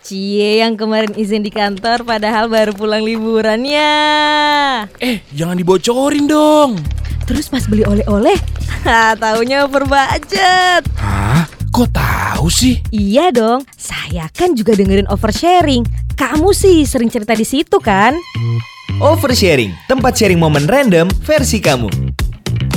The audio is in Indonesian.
Cie yang kemarin izin di kantor padahal baru pulang liburannya. Jangan dibocorin dong. Terus pas beli oleh-oleh, taunya over budget. Hah? Kok tahu sih? Iya dong, saya kan juga dengerin oversharing. Kamu sih sering cerita di situ kan? Oversharing, tempat sharing momen random versi kamu.